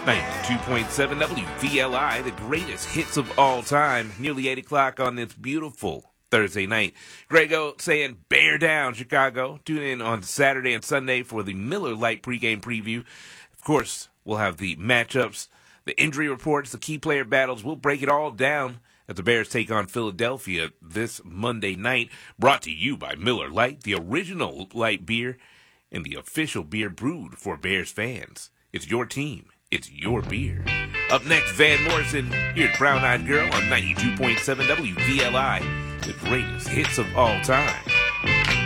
92.7 WVLI, the greatest hits of all time. Nearly 8 o'clock on this beautiful Thursday night. Grego saying, bear down, Chicago. Tune in on Saturday and Sunday for the Miller Lite pregame preview. Of course, we'll have the matchups, the injury reports, the key player battles. We'll break it all down as the Bears take on Philadelphia this Monday night. Brought to you by Miller Lite, the original light beer and the official beer brewed for Bears fans. It's your team. It's your beer. Up next, Van Morrison here at Brown Eyed Girl on 92.7 WVLI, the greatest hits of all time.